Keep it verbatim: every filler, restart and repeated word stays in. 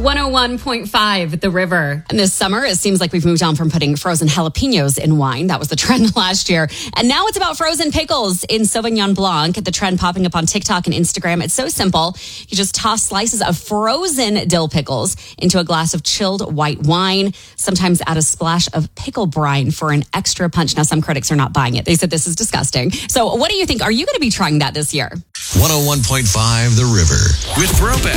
one oh one point five, The River. And this summer, it seems like we've moved on from putting frozen jalapenos in wine. That was the trend last year. And now it's about frozen pickles in Sauvignon Blanc. The trend popping up on TikTok and Instagram. It's so simple. You just toss slices of frozen dill pickles into a glass of chilled white wine. Sometimes add a splash of pickle brine for an extra punch. Now, some critics are not buying it. They said this is disgusting. So what do you think? Are you going to be trying that this year? one oh one point five The River with Throwback.